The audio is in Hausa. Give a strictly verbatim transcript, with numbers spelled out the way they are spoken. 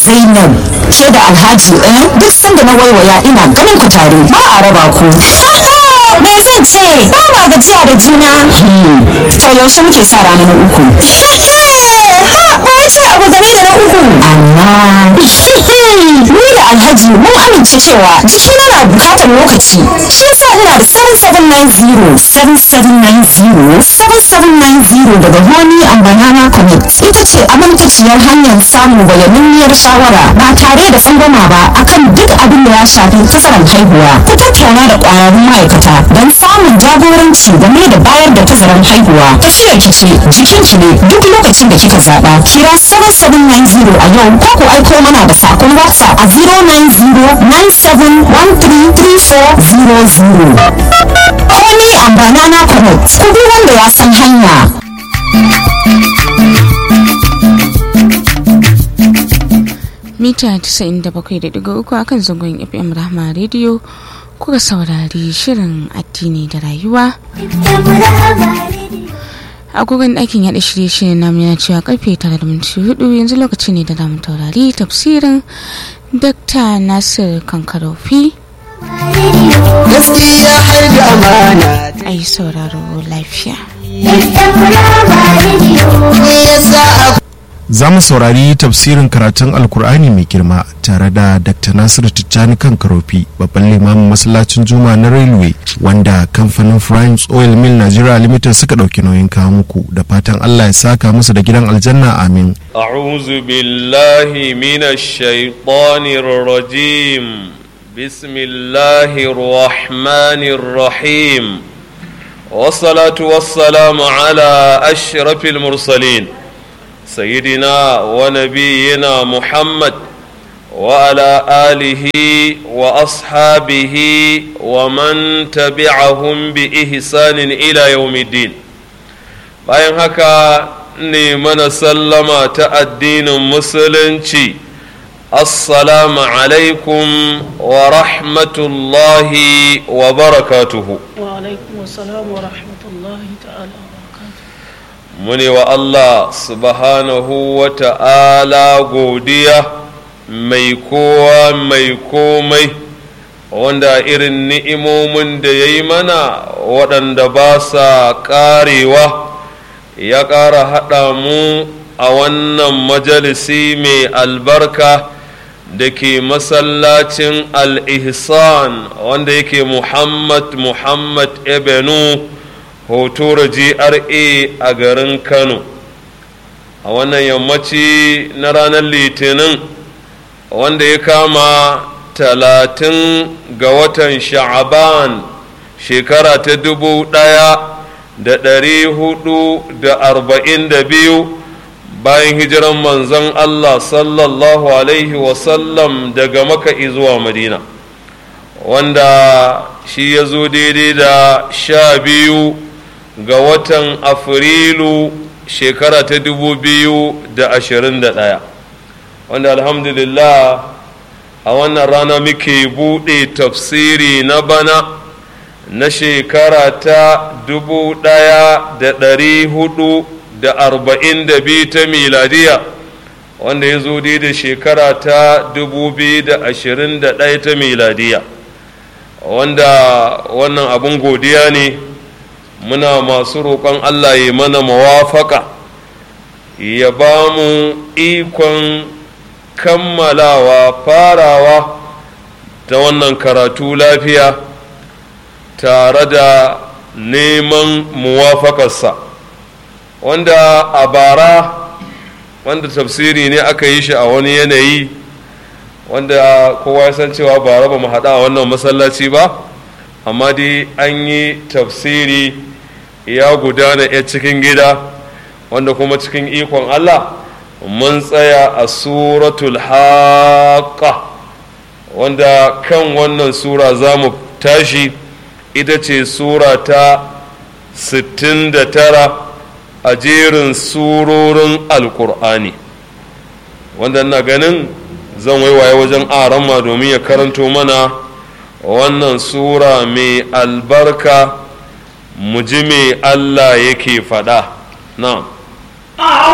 Zainab, ke da Alhaji eh duk sanda na waiwaya ina ganin ku tare ba a raba ku. Me zan ce? Ba ma gajiya da juna. To yaushe muke sa rana na uku? Ha, ba ya ce abu game da na uku. Amma ni da Alhaji mun amince cewa jikina na bukatar lokaci. Shi yasa ina da seven seven nine zero seven seven nine zero seven seven nine zero daga Honey and Banana Connect. Ita ce amintaciyar hanyar samun bayananniyar shawara ba tare da tsangwama ba akan duk abin da ya shafi tazarar haihuwa. Ku tattauna da ƙwararrun ma'aikata don samun jagoranci game da bayar da tazarar haihuwa. Tafiyar ki ce jikinki ne duk lokacin da kika zaɓa. Kira seven seven nine zero a yau ko ku aiko mana da sakon WhatsApp a zero nine zero nine seven one three three four zero zero. Honey and Banana Connect. Ku bi wanda ya san hanya. Mita casa'in da bakwai da ɗigo uku akan zangon F M Rahma Radio kuka saurari shirin addini da rayuwa. Agogon ɗakin yaɗa shirye-shirye namu yana cewa karfe tara da minti hudu yanzu lokaci ne da zamu taurari tafsirin Dakta Nasir Kankarofi. Gaskiya har da amana. Ai sauraro lafiya. Za mu saurari tafsirin karatun Alkur'ani mai girma tare da Dakta Nasiru Tijjani Kankarofi, babban limamin masallacin Juma'a na Railway, wanda kamfanin Primes Oil Mill Nigeria Limited suka ɗauki nauyin kawo muku, da fatan Allah ya saka musu da gidan aljanna, amin. A'udhu billahi minash shaitanir rajim. Bismillahir rahmanir rahim. Wassalatu wassalamu ala ashrafil mursalin. سيدنا ونبينا محمد وعلى آله وأصحابه ومن تبعهم بإحسان إلى يوم الدين. bayan haka ne mana sallama ta addinin musulunci. Assalamu alaikum wa rahmatullahi wa barakatuhu. Wa alaikum assalam wa rahmatullahi ta'ala. Mune wa Allah subhanahu wa ta'ala godiya mai kowa mai komai, wanda irin ni'imomin da ya yi mana waɗanda ba sa ƙarewa ya ƙara haɗa mu a wannan majalisi mai albarka da ke masallacin al-ihsan wanda yake Muhammad Muhammad Ebenu Hotora G R A a garin Kano, a wannan yammaci na ranar Litinin wanda ya kama talatin ga watan Sha'aban shekara ta dubu ɗaya da ɗari hudu da arba'in da biyu bayan hijiran manzon Allah sallallahu alaihi wasallam daga Makka zuwa Madina, wanda shi ya zo daidai da sha biyu ga watan Afrilu shekara ta dubu biyu da ashirin da ɗaya, wanda alhamdulillah a wannan rana muke buɗe tafsiri na bana na shekara ta dubu ɗaya da ɗari hudu da arba'in da biyu ta miladiya, wanda ya zo da shekara ta dubu biyu da ashirin da ɗaya ta miladiya, wanda wannan abun godiya ne. Muna masu roƙon Allah ya mana mawafaka, ya ba mu ikon kammalawa farawa ta wannan karatu lafiya tare da neman muwafakarsa, wanda a bara wanda tafsiri ne aka yi shi a wani yanayi wanda kowa ya san cewa bara ba mu haɗa a wannan masallaci ba, amma dai an yi tafsiri ya gudana ya cikin gida, wanda kuma cikin ikon Allah mun tsaya a suratul haqqa, wanda kan wannan sura za mu tashi. Ita ce sura ta sittin da tara a jerin surorin alkur'ani, wanda ina ganin zan waiwaye wajen aramma domin ya karanto mana wannan sura mai albarka, mu ji me Allah yake faɗa. Na'am.